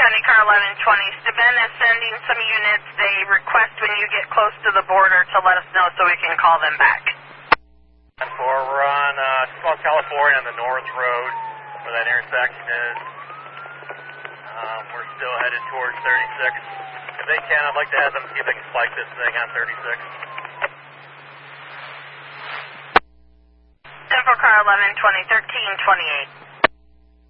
County Car 1120. Steuben is sending some units. They request when you get close to the border to let us know so we can call them back. 4, we're on South California on the North Road where that intersection is. We're still headed towards 36. If they can, I'd like to have them see if they can spike this thing on 36. 10 for Car 1120, 1328.